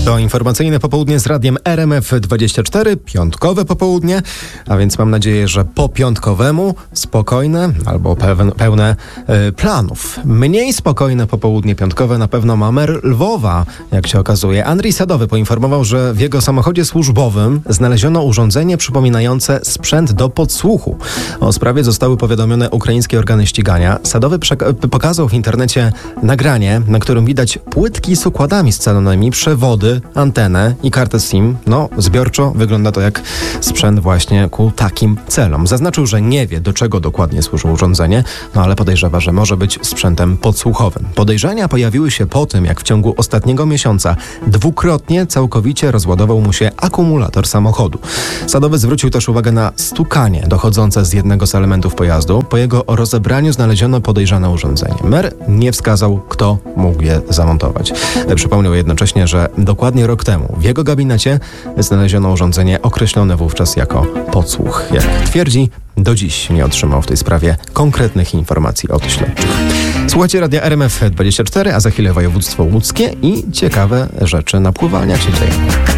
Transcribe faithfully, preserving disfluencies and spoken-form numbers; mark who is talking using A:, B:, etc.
A: To informacyjne popołudnie z radiem R M F dwadzieścia cztery, piątkowe popołudnie, a więc mam nadzieję, że po piątkowemu spokojne albo pełne, pełne y, planów. Mniej spokojne popołudnie piątkowe na pewno ma mer Lwowa, jak się okazuje. Andrzej Sadowy poinformował, że w jego samochodzie służbowym znaleziono urządzenie przypominające sprzęt do podsłuchu. O sprawie zostały powiadomione ukraińskie organy ścigania. Sadowy przek- pokazał w internecie nagranie, na którym widać płytki z układami scalonymi, przewody, antenę i kartę SIM. No, zbiorczo wygląda to jak sprzęt właśnie ku takim celom. Zaznaczył, że nie wie, do czego dokładnie służy urządzenie, no ale podejrzewa, że może być sprzętem podsłuchowym. Podejrzenia pojawiły się po tym, jak w ciągu ostatniego miesiąca dwukrotnie całkowicie rozładował mu się akumulator samochodu. Sadowy zwrócił też uwagę na stukanie dochodzące z jednego z elementów pojazdu. Po jego rozebraniu znaleziono podejrzane urządzenie. Mer nie wskazał, kto mógł je zamontować. Przypomniał jednocześnie, że dokładnie rok temu w jego gabinecie znaleziono urządzenie określone wówczas jako podsłuch. Jak twierdzi, do dziś nie otrzymał w tej sprawie konkretnych informacji od śledczych. Słuchajcie radia R M F dwadzieścia cztery, a za chwilę województwo łódzkie i ciekawe rzeczy na pływalniach się dzieją.